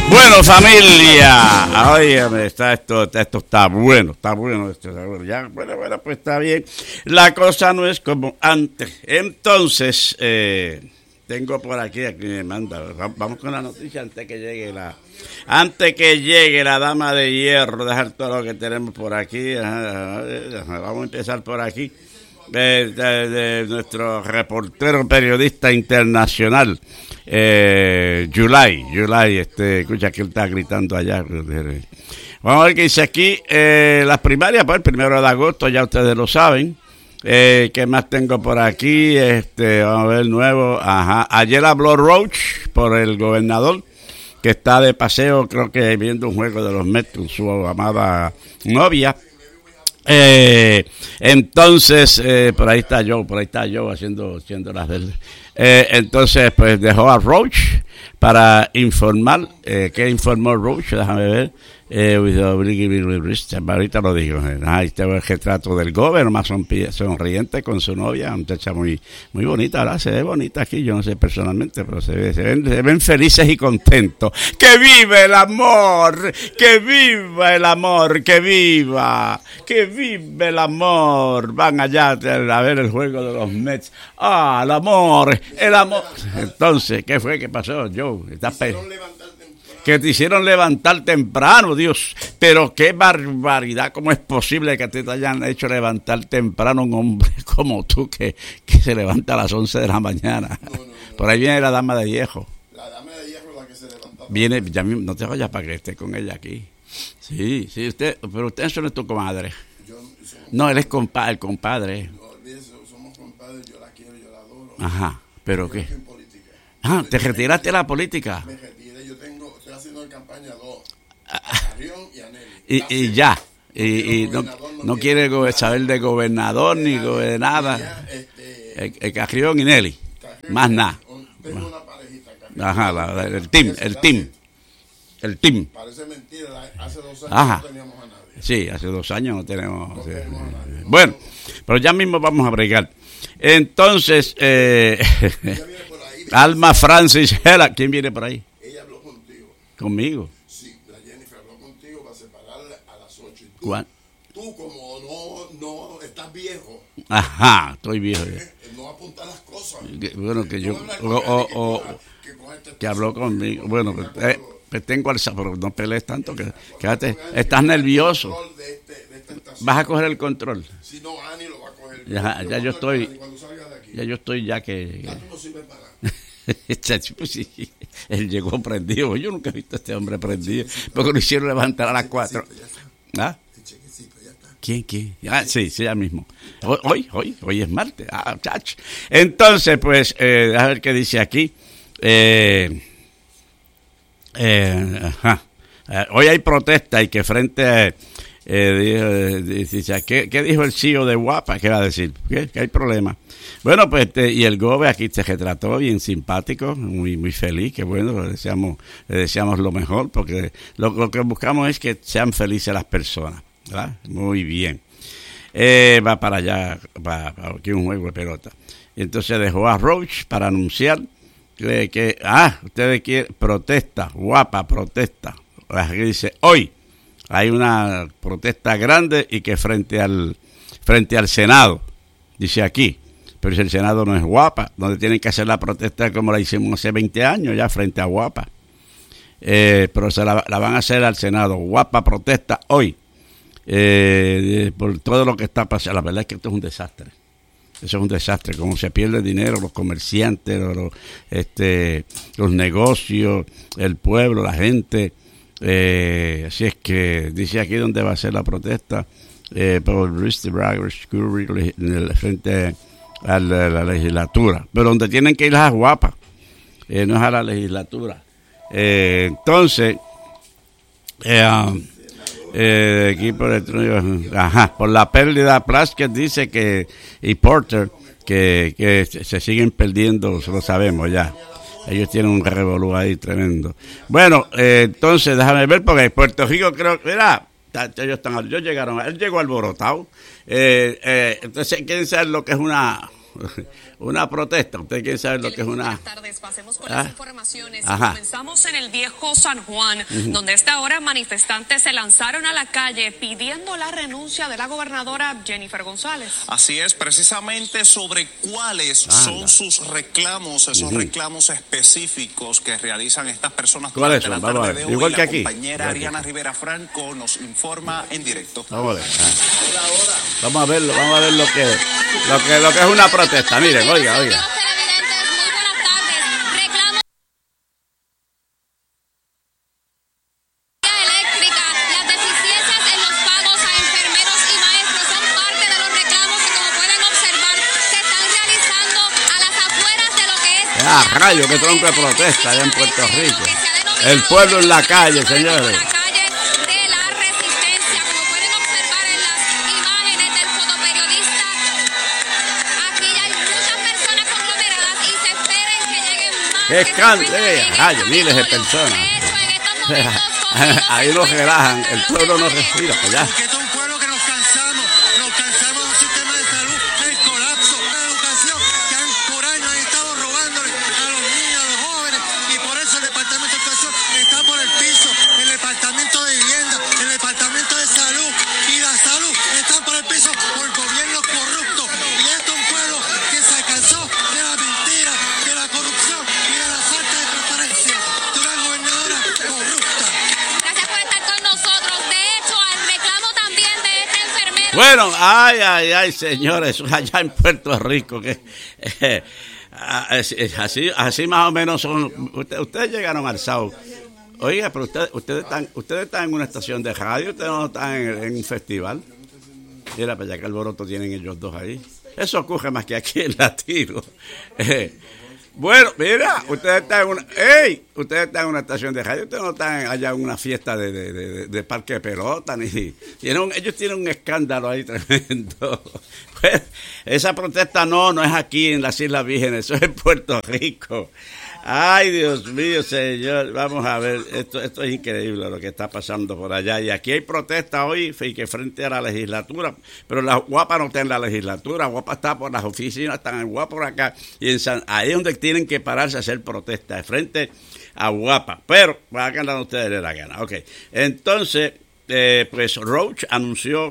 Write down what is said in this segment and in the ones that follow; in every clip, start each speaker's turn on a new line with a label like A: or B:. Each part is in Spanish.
A: Bueno, familia, óyeme, esto está bueno esto, ya, bueno, pues está bien. La cosa no es como antes. Entonces, tengo por aquí me manda, vamos con la noticia antes que llegue la dama de hierro, dejar todo lo que tenemos por aquí. Vamos a empezar por aquí. De nuestro reportero periodista internacional, Yulay, escucha que él está gritando allá. Vamos a ver qué dice aquí. Las primarias, pues el 1 de agosto, ya ustedes lo saben. ¿Qué más tengo por aquí? Vamos a ver nuevo. Ayer habló Roach por el gobernador, que está de paseo, creo que viendo un juego de los Mets con su amada novia. Entonces, por ahí está yo haciendo las del. Entonces, pues dejó a Roach para informar. ¿Qué informó Roach? Déjame ver. Ahorita lo digo. Este es el retrato del gobernador más sonriente con su novia, una muchacha muy bonita, ¿verdad? Se ve bonita aquí, yo no sé personalmente, pero se ven felices y contentos. ¡Que viva el amor! ¡Que viva el amor! ¡Que viva! ¡Que viva el amor! Van allá a ver el juego de los Mets. ¡Ah, el amor! ¡El amor! Entonces, ¿qué fue? ¿Qué pasó, Joe? Que te hicieron levantar temprano, Dios. Pero qué barbaridad, ¿cómo es posible que te hayan hecho levantar temprano un hombre como tú que se levanta a las 11 de la mañana? No. Por ahí viene la dama de hierro. La dama de hierro es la que se levanta. Viene, ya no te vayas para que esté con ella aquí. Sí, pero usted eso no es tu comadre. No, él es el compadre. No, somos compadres, yo la quiero, yo la adoro. Ajá, ¿pero qué? ¿Te retiraste de la política? Me retiré, estoy haciendo en campaña a Carrión y a Nelly. Y ya. Y no quiere saber de gobernador ni de nada. Carrión y Nelly. Más nada. Tengo una parejita. Ajá, el team. Parece mentira, hace 2 años no teníamos a nadie. Sí, hace 2 años no tenemos a nadie. Bueno, pero ya mismo vamos a bregar. Entonces, Alma Francis Hela, ¿quién viene por ahí? Ella habló contigo. ¿Conmigo? Sí, la Jennifer habló contigo para separarle a las 8. Tú como no estás viejo. Ajá, estoy viejo. No apuntar las cosas. Bueno, que yo... que habló conmigo. Bueno, pues tengo al pero no pelees tanto, que quédate, estás nervioso. ¿Vas a coger el control? Si no, Ani lo va a coger. Ya yo estoy... Ya que... Ya tú no sirves para nada. Él llegó prendido. Yo nunca he visto a este hombre prendido. Porque lo hicieron levantar a las 4. ¿Ah? ¿Quién? Sí, ya mismo. Hoy es martes. Entonces, pues, a ver qué dice aquí. Hoy hay protesta y que frente dice, ¿qué dijo el CEO de Guapa? ¿Qué va a decir? ¿Que hay problema? Bueno, pues y el gobe aquí se retrató bien simpático, muy feliz, que bueno, le deseamos lo mejor, porque lo que buscamos es que sean felices las personas, ¿verdad? Muy bien. Va para allá, para aquí un juego de pelota. Entonces dejó a Roach para anunciar que ustedes quieren protesta, Guapa protesta. Aquí dice, hoy hay una protesta grande y que frente al Senado, dice aquí, pero si el Senado no es Guapa, donde tienen que hacer la protesta como la hicimos hace 20 años ya frente a Guapa, pero se la van a hacer al Senado. Guapa protesta hoy por todo lo que está pasando. La verdad es que esto es un desastre. Eso es un desastre, como se pierde dinero, los comerciantes, los negocios, el pueblo, la gente. Así es que dice aquí donde va a ser la protesta por frente a la legislatura, pero donde tienen que ir las Guapas, no es a la legislatura. Entonces, equipo electrónico, por la pérdida, Plaskett dice y Porter que se siguen perdiendo, lo sabemos ya. Ellos tienen un revolú ahí tremendo. Bueno, entonces déjame ver, porque Puerto Rico creo que él llegó alborotado. Entonces quieren saber lo que es una protesta. ¿Usted quiere saber lo que es una?
B: Buenas tardes, pasemos con las informaciones. Comenzamos en el viejo San Juan, donde a esta hora manifestantes se lanzaron a la calle pidiendo la renuncia de la gobernadora Jennifer González.
C: Así es, precisamente sobre cuáles son sus reclamos, esos reclamos específicos que realizan estas personas durante la tarde de hoy.
A: Igual que
C: la
A: aquí.
C: Compañera Ariana Rivera Franco nos informa en directo.
A: Vamos a ver lo que es una protesta. Miren, oiga. Rayo, qué tronco de protesta allá en Puerto Rico. El pueblo en la calle, señores. ¡Qué escándalo! ¡Rayo, miles de personas! Ahí nos relajan, el pueblo no respira, pues ya.
D: Porque esto es un pueblo que nos cansamos de un sistema de salud, el colapso, la educación, que por años han estado robándole a los niños, a los jóvenes, y por eso el Departamento de Educación está por el piso, el Departamento de Vivienda, el Departamento de Salud y la Salud están por el piso por gobiernos corruptos. Y esto es un pueblo que se cansó de la mentira, de la corrupción y de la falta de transparencia de una gobernadora corrupta.
B: Gracias por estar con nosotros. De hecho, al reclamo también de este enfermero.
A: Bueno, ay, señores, allá en Puerto Rico, que así más o menos son. Ustedes llegaron al South. Oiga, pero ustedes están en una estación de radio, ustedes no están en un festival. Mira, pues ya que alboroto tienen ellos dos ahí. Eso ocurre más que aquí en Latino. Bueno, mira, ustedes están en una estación de radio, ustedes no están allá en una fiesta de parque de pelota, ellos tienen un escándalo ahí tremendo. Pues, esa protesta no es aquí en las Islas Vírgenes, eso es en Puerto Rico. Ay, Dios mío, señor, vamos a ver, esto es increíble lo que está pasando por allá. Y aquí hay protesta hoy que frente a la legislatura, pero la Guapa no está en la legislatura, Guapa está por las oficinas, están en Guapa por acá, y ahí es donde tienen que pararse a hacer protesta, frente a Guapa. Pero, hagan a ustedes de la gana. Ok, entonces, pues Roach anunció,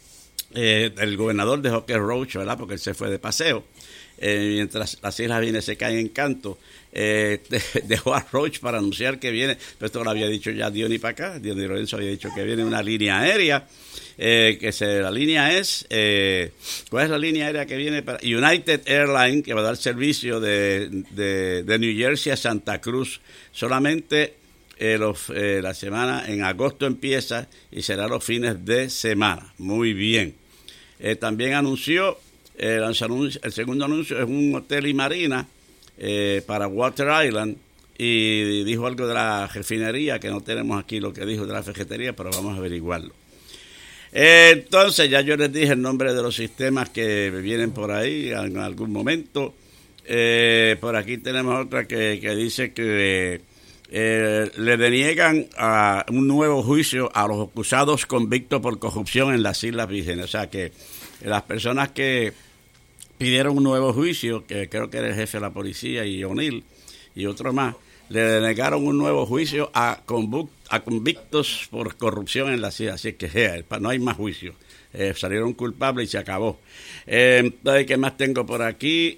A: el gobernador dejó que Roach, ¿verdad? Porque él se fue de paseo, mientras las Islas Vírgenes se caen en canto. Dejó a Roach para anunciar que viene, pero esto lo había dicho ya Diony para acá, Diony Lorenzo había dicho que viene una línea aérea, la línea es, ¿cuál es la línea aérea que viene? Para United Airlines, que va a dar servicio de New Jersey a Santa Cruz, solamente la semana, en agosto empieza y será los fines de semana. Muy bien. También anunció, el segundo anuncio es un hotel y marina para Water Island, y dijo algo de la refinería, que no tenemos aquí lo que dijo de la ferretería, pero vamos a averiguarlo. Entonces, ya yo les dije el nombre de los sistemas que vienen por ahí en algún momento. Por aquí tenemos otra que dice que le deniegan un nuevo juicio a los acusados convictos por corrupción en las Islas Vírgenes. O sea que las personas que pidieron un nuevo juicio, que creo que era el jefe de la policía y O'Neill y otro más, le denegaron un nuevo juicio a convictos por corrupción en la ciudad. Así que no hay más juicio. Salieron culpables y se acabó. Entonces, ¿qué más tengo por aquí?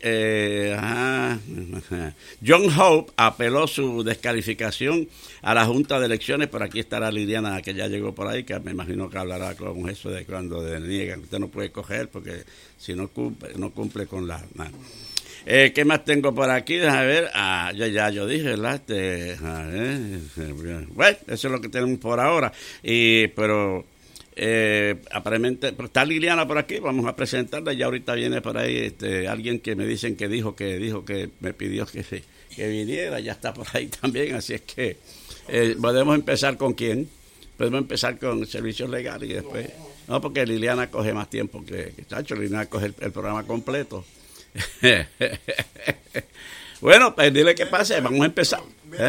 A: John Hope apeló su descalificación a la Junta de Elecciones. Por aquí estará Liliana, que ya llegó por ahí, que me imagino que hablará con eso de cuando deniegan. Usted no puede coger porque si no cumple con la... ¿Qué más tengo por aquí? Déjame ver. Ya yo dije, ¿verdad? Bueno, eso es lo que tenemos por ahora. Pero aparentemente, pero está Liliana por aquí, vamos a presentarla. Ya ahorita viene por ahí alguien que me dicen que dijo que me pidió que viniera, ya está por ahí también. Así es que podemos empezar con quién. Podemos empezar con servicios legales y después... No, porque Liliana coge más tiempo que Chacho. Liliana coge el programa completo. Bueno, pues dile que pase, vamos a empezar.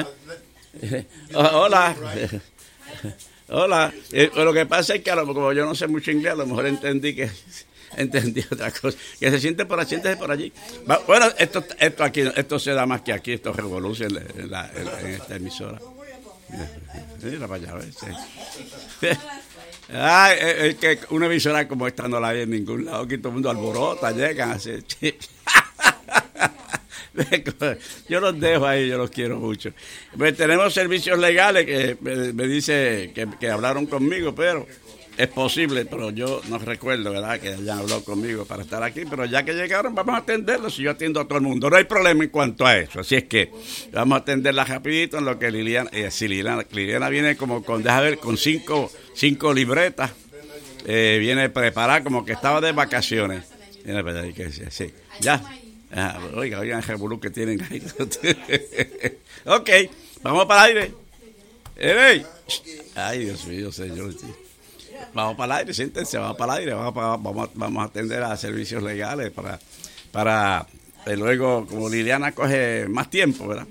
A: Hola. Hola. Lo que pasa es que como yo no sé mucho inglés, a lo mejor entendí que entendí otra cosa. Que se siente por allí, siéntese por allí. Bueno, esto aquí, esto se da más que aquí, esto revoluce en esta emisora. Mira para allá, ¿ves? Sí. Ay, es que una emisora como esta no la hay en ningún lado, aquí todo el mundo alborota, llegan así. Yo los dejo ahí, yo los quiero mucho. Pues tenemos servicios legales que me dice que hablaron conmigo, pero es posible, pero yo no recuerdo, ¿verdad?, que hayan hablado conmigo para estar aquí, pero ya que llegaron vamos a atenderlos y yo atiendo a todo el mundo. No hay problema en cuanto a eso, así es que vamos a atenderla rapidito en lo que Liliana viene como con, déjame ver, con cinco libretas, viene preparada como que estaba de vacaciones. Sí, ya. Oigan el revolú que tienen ahí. Ok, vamos para el aire. Ay, Dios mío, señor. Vamos para el aire, siéntense, vamos para el aire. Vamos a atender a servicios legales para luego, como Liliana coge más tiempo, ¿verdad?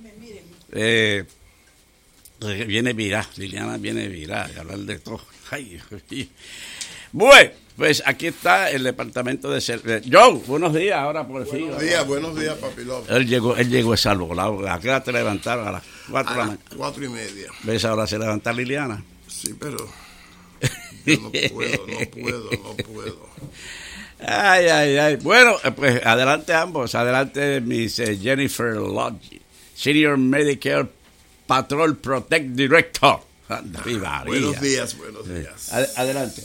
A: Liliana viene viral, hablar de todo. Ay, bueno, pues aquí está el departamento de servicios. Joe, buenos días, ahora por fin.
E: Buenos días, papi López.
A: Él llegó salvo. ¿A qué hora te levantaron? A las 4 de la mañana.
E: 4:30.
A: ¿Ves ahora se levanta Liliana?
E: Sí, pero yo no puedo.
A: Ay. Bueno, pues adelante ambos. Adelante, Miss Jennifer Lodge, Senior Medicare Patrol Protect Director.
E: Buenos días.
A: Adelante.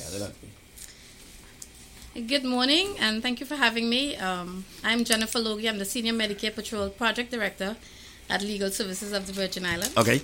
F: Good morning, and thank you for having me. I'm Jennifer Logie. I'm the Senior Medicare Patrol Project Director at Legal Services of the Virgin Islands.
A: Okay.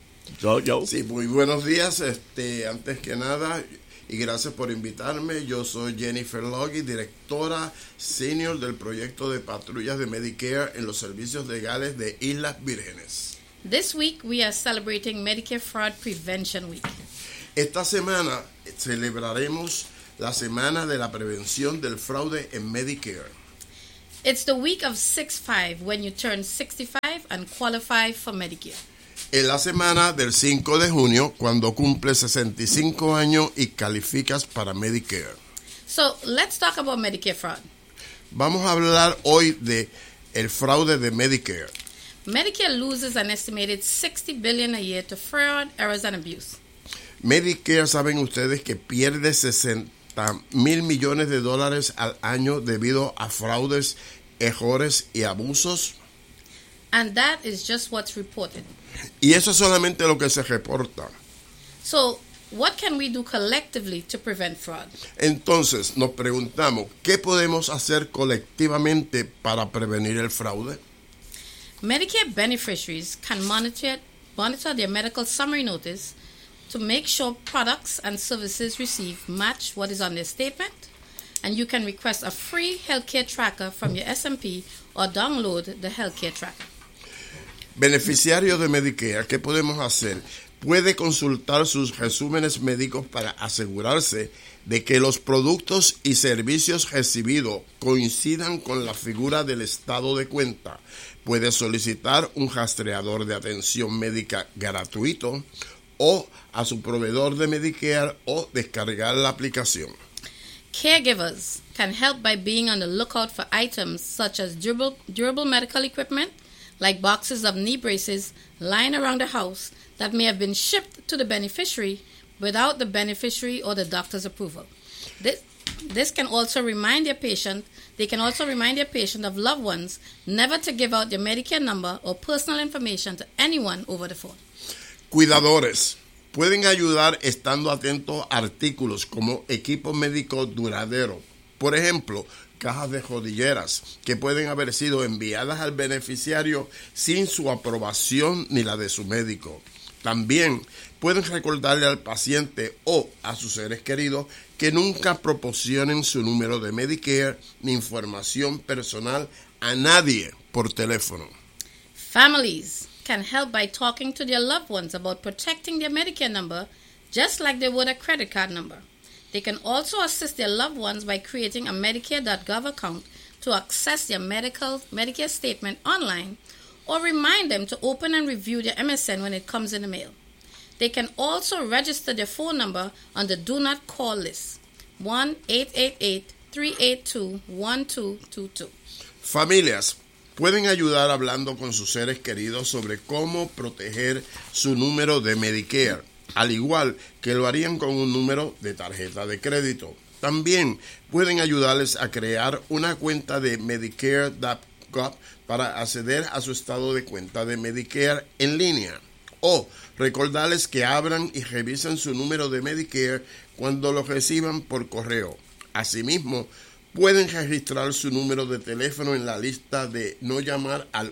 A: Yo.
E: Sí, muy buenos días. Antes que nada, y gracias por invitarme. Yo soy Jennifer Logie, directora senior del proyecto de patrullas de Medicare en los servicios legales de Islas Vírgenes.
F: This week, we are celebrating Medicare Fraud Prevention Week.
E: Esta semana celebraremos la semana de la prevención del fraude en Medicare.
F: It's the week of 6-5, when you turn 65 and qualify for Medicare.
E: En la semana del 5 de junio, cuando cumples 65 años y calificas para Medicare.
F: So, let's talk about Medicare fraud.
E: Vamos a hablar hoy de el fraude de Medicare.
F: Medicare loses an estimated $60 billion a year to fraud, errors, and abuse.
E: Medicare, saben ustedes que pierde $60 mil millones de dólares al año debido a fraudes, errores y abusos.
F: And that is just what's reported.
E: Y eso es solamente lo que se reporta.
F: So, what can we do collectively to prevent fraud?
E: Entonces, nos preguntamos, ¿qué podemos hacer colectivamente para prevenir el fraude?
F: Medicare beneficiaries can monitor their medical summary notice to make sure products and services received match what is on their statement, and you can request a free healthcare tracker from your SMP or download the healthcare tracker.
E: Beneficiarios de Medicare, ¿qué podemos hacer? Puede consultar sus resúmenes médicos para asegurarse de que los productos y servicios recibidos coincidan con la figura del estado de cuenta. Puede solicitar un rastreador de atención médica gratuito o a su proveedor de Medicare o descargar la aplicación.
F: Caregivers can help by being on the lookout for items such as durable medical equipment, like boxes of knee braces lying around the house that may have been shipped to the beneficiary without the beneficiary or the doctor's approval. This can also remind their patient. They can also remind their patient of loved ones never to give out their Medicare number or personal information to anyone over the phone.
E: Cuidadores pueden ayudar estando atentos a artículos como equipo médico duradero. Por ejemplo, cajas de rodilleras que pueden haber sido enviadas al beneficiario sin su aprobación ni la de su médico. También pueden recordarle al paciente o a sus seres queridos que nunca proporcionen su número de Medicare ni información personal a nadie por teléfono.
F: Families can help by talking to their loved ones about protecting their Medicare number just like they would a credit card number. They can also assist their loved ones by creating a Medicare.gov account to access their Medicare statement online or remind them to open and review their MSN when it comes in the mail. They can also register their phone number on the Do Not Call list, 1-888-333-3676. 382-1222.
E: Familias pueden ayudar hablando con sus seres queridos sobre cómo proteger su número de Medicare, al igual que lo harían con un número de tarjeta de crédito. También pueden ayudarles a crear una cuenta de Medicare.gov para acceder a su estado de cuenta de Medicare en línea. O recordarles que abran y revisen su número de Medicare cuando lo reciban por correo. Asimismo, pueden registrar su número de teléfono en la lista de no llamar al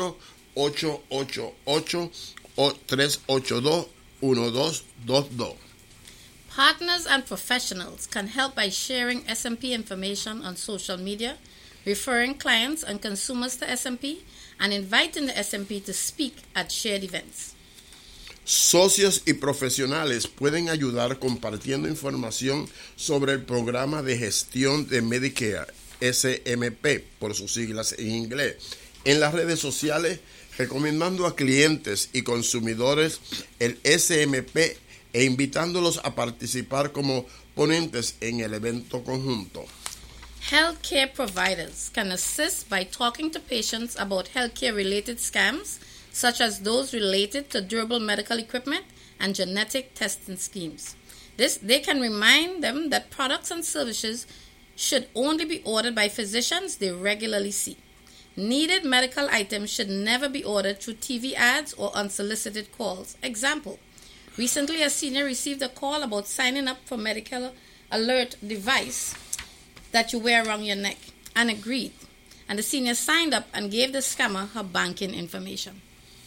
E: 1-888-382-1222.
F: Partners and professionals can help by sharing SMP information on social media, referring clients and consumers to SMP, and inviting the SMP to speak at shared events.
E: Socios y profesionales pueden ayudar compartiendo información sobre el programa de gestión de Medicare, SMP, por sus siglas en inglés, en las redes sociales, recomendando a clientes y consumidores el SMP e invitándolos a participar como ponentes en el evento conjunto.
F: Healthcare providers can assist by talking to patients about healthcare-related scams, such as those related to durable medical equipment and genetic testing schemes. They can remind them that products and services should only be ordered by physicians they regularly see. Needed medical items should never be ordered through TV ads or unsolicited calls. Example, recently a senior received a call about signing up for medical alert device that you wear around your neck and agreed. And the senior signed up and gave the scammer her banking information.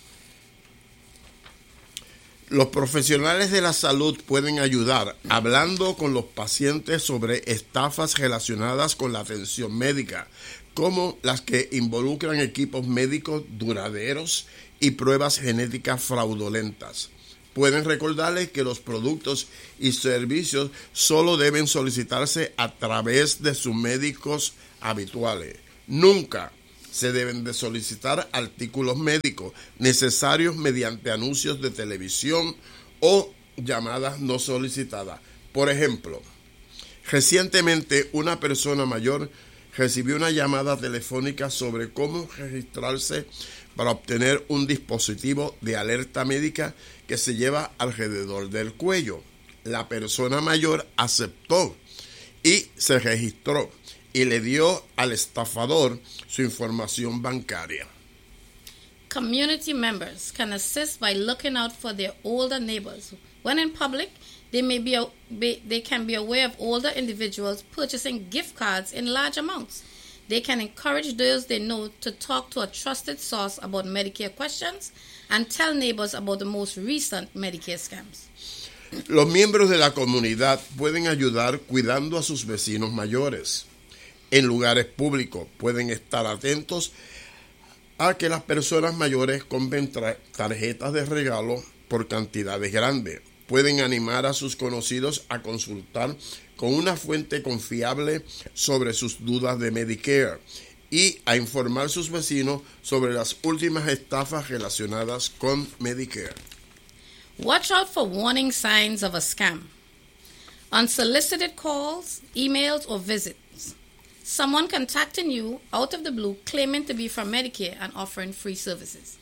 E: Los profesionales de la salud pueden ayudar hablando con los pacientes sobre estafas relacionadas con la atención médica, como las que involucran equipos médicos duraderos y pruebas genéticas fraudulentas. Pueden recordarles que los productos y servicios solo deben solicitarse a través de sus médicos habituales. Nunca se deben de solicitar artículos médicos necesarios mediante anuncios de televisión o llamadas no solicitadas. Por ejemplo, recientemente una persona mayor recibió una llamada telefónica sobre cómo registrarse para obtener un dispositivo de alerta médica que se lleva alrededor del cuello. La persona mayor aceptó y se registró y le dio al estafador su información bancaria.
F: Community members can assist by looking out for their older neighbors. When in public, they can be aware of older individuals purchasing gift cards in large amounts. They can encourage those they know to talk to a trusted source about Medicare questions and tell neighbors about the most recent Medicare scams.
E: Los miembros de la comunidad pueden ayudar cuidando a sus vecinos mayores. En lugares públicos pueden estar atentos a que las personas mayores compren tarjetas de regalo por cantidades grandes. Pueden animar a sus conocidos a consultar con una fuente confiable sobre sus dudas de Medicare y a informar a sus vecinos sobre las últimas estafas relacionadas con Medicare.
F: Watch out for warning signs of a scam. Unsolicited calls, emails, or visits. Someone contacting you out of the blue claiming to be from Medicare and offering free services.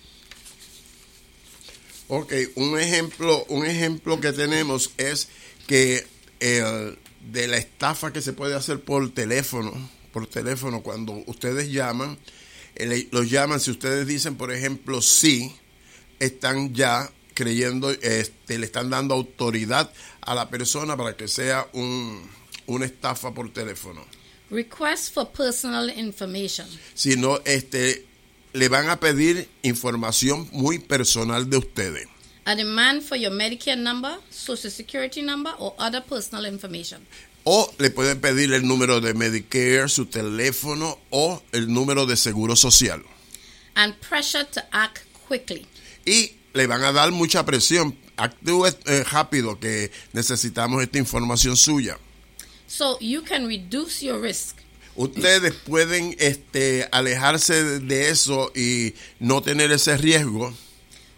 E: Ok, un ejemplo que tenemos es que de la estafa que se puede hacer por teléfono, cuando ustedes llaman, los llaman, si ustedes dicen, por ejemplo, sí, están ya creyendo, le están dando autoridad a la persona para que sea una estafa por teléfono.
F: Request for personal information.
E: Si no, le van a pedir información muy personal de ustedes.
F: A demand for your Medicare number, Social Security number, or other personal information.
E: O le pueden pedir el número de Medicare, su teléfono o el número de seguro social.
F: And pressure to act quickly.
E: Y le van a dar mucha presión. Actúe rápido, que necesitamos esta información suya.
F: So you can reduce your risk.
E: Ustedes pueden alejarse de eso y no tener ese riesgo.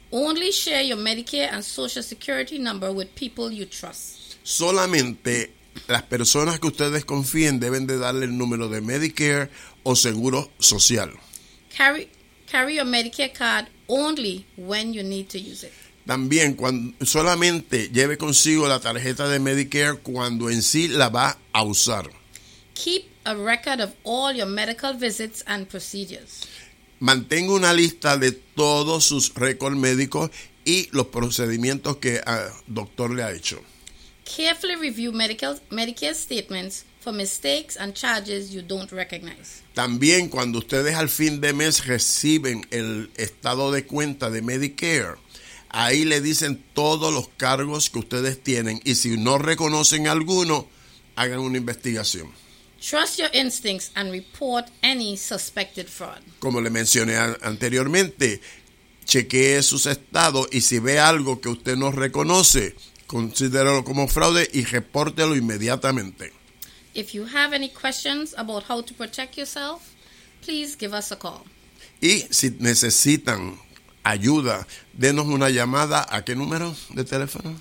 F: Only share your Medicare and Social Security number with people you trust.
E: Solamente las personas que ustedes confíen deben de darle el número de Medicare o Seguro Social.
F: Carry your Medicare card only when you need to use it.
E: También solamente lleve consigo la tarjeta de Medicare cuando en sí la va a usar.
F: Keep a record of all your medical visits and procedures.
E: Mantenga una lista de todos sus récords médicos y los procedimientos que el doctor le ha hecho.
F: Carefully review Medicare statements for mistakes and charges you don't recognize.
E: También cuando ustedes al fin de mes reciben el estado de cuenta de Medicare, ahí le dicen todos los cargos que ustedes tienen y si no reconocen alguno, hagan una investigación.
F: Trust your instincts and report any suspected fraud.
E: Como le mencioné anteriormente, chequee sus estados y si ve algo que usted no reconoce, considéralo como fraude y repórtelo inmediatamente.
F: If you have any questions about how to protect yourself, please give us a call.
E: Y si necesitan ayuda, denos una llamada. ¿A qué número de teléfono?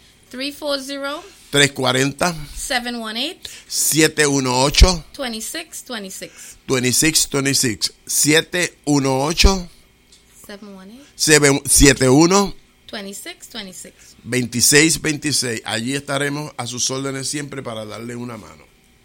F: 340-718-2626.
E: 2626. 718 2626. Allí estaremos a sus órdenes siempre para darle una mano.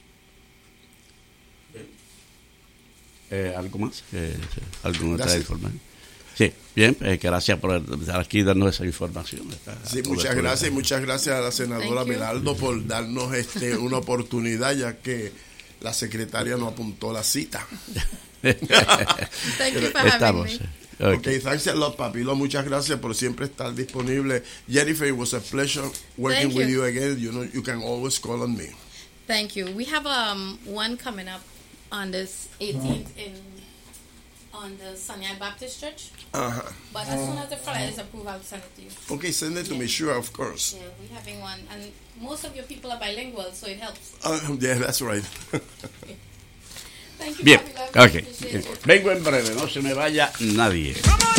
A: ¿Algo más? ¿Alguna otra información? Sí, bien, gracias por estar aquí y darnos esa información.
E: Sí, muchas gracias y muchas gracias a la senadora Belardo por darnos una oportunidad, ya que la secretaria no apuntó la cita.
F: Thank you for having me.
E: Okay, thanks a lot, Papilo. Muchas gracias por siempre estar disponible. Jennifer, it was a pleasure working with you again. You know, you can always call on me.
F: Thank you. We have one coming up on this 18th on the Sunny Baptist Church. But as soon as the flyer is approved, I'll send it to you.
E: Okay, send it to me. Sure, of course.
F: Yeah, we're having one. And most of your people are bilingual, so it helps.
E: Yeah, that's right.
F: Thank you,
A: bien,
F: Papilo.
A: ok. Vengo en breve, no se me vaya nadie.